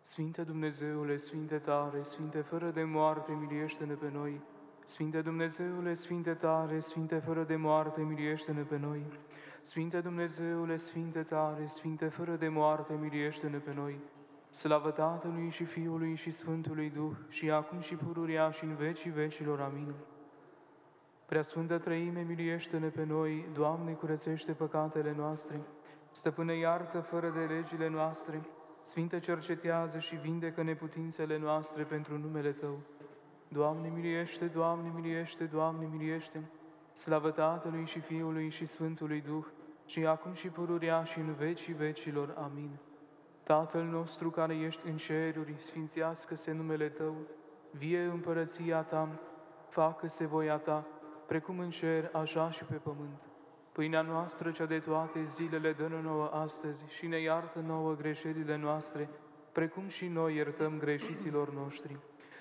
Sfinte Dumnezeule, Sfinte tare, Sfinte fără de moarte, miliește-ne pe noi. Sfinte Dumnezeule, Sfinte tare, Sfinte fără de moarte, miliește-ne pe noi. Sfinte Dumnezeule, Sfinte tare, Sfinte fără de moarte, miliește-ne pe noi. Slavă Tatălui și Fiului și Sfântului Duh, și acum și pururea și în vecii vecilor. Amin. Preasfântă Trăime, miliește-ne pe noi, Doamne, curățește păcatele noastre, Stăpâne, iartă fără de legile noastre, Sfinte, cercetează și vindecă neputințele noastre pentru numele Tău. Doamne, miliește, Doamne, miliește, Doamne, miliește, slavă Tatălui și Fiului și Sfântului Duh, și acum și pururea și în vecii vecilor. Amin. Tatăl nostru care ești în ceruri, sfințească-se numele Tău, vie împărăția Ta, facă-se voia Ta, precum în cer, așa și pe pământ. Pâinea noastră, cea de toate zilele, dă-ne nouă astăzi și ne iartă nouă greșelile noastre, precum și noi iertăm greșiților noștri.